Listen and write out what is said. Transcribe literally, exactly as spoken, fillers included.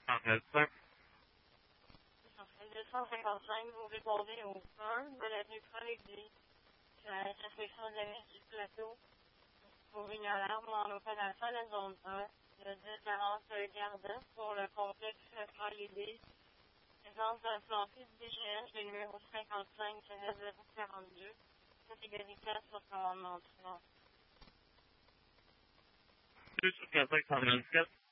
En médecin. deux cent cinquante-cinq, vous répondez au un de l'avenue Colégie, à la intersection de l'est du plateau, pour une alarme en opération à la zone un, le dix quarante Gardin, pour le complexe Colégie, présence d'un flanquiste D G H, le numéro cinquante-cinq zéro quarante-deux, catégorie quatre sur commandement trois. deux sur quatre cent vingt-quatre.